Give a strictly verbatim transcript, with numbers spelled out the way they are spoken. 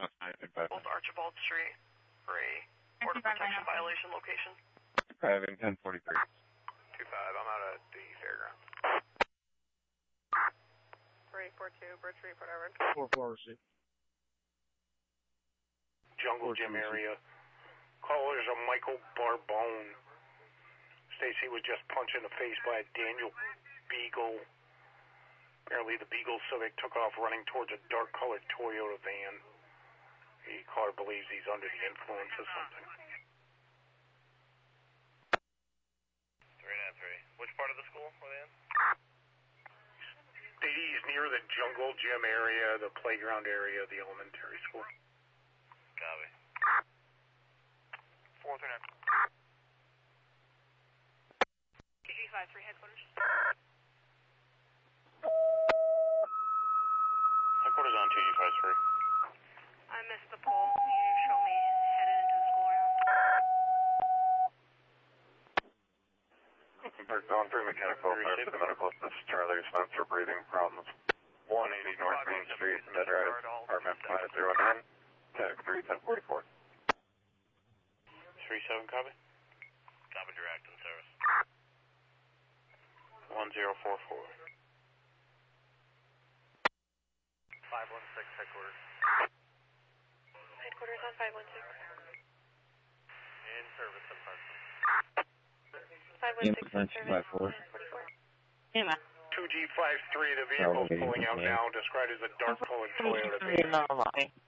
Both Archibald Street for a border protection violation location. Driving ten forty-three. two five, I'm out at the fairground. four eight four two, Birch Street, Port Harvard. four four receive. Jungle Gym area. Callers are Michael Barbone. Stacy was just punched in the face by a Daniel Beagle. Apparently the Beagle Civic took off running towards a dark-colored Toyota van. The caller believes he's under the influence of something. three nine three. Which part of the school were they in? He's near the Jungle Gym area, the playground area of the elementary school. Copy. four three nine. T G five three headquarters. Headquarters on T G five three. I missed the pole. You show me headed into the school round. Zone three mechanical, fire to the medical assist, Charlie response for breathing problems. one eighty North Main Street, Med Drive, apartment five zero nine, tag three ten forty-four. three seven, copy. Copy, direct in service. one zero four four. five one six, headquarters. Headquarters on five one six. In service, in person. five one six in service, four. Yeah. two G five three, the vehicle is pulling out now, described as a dark-colored Toyota van.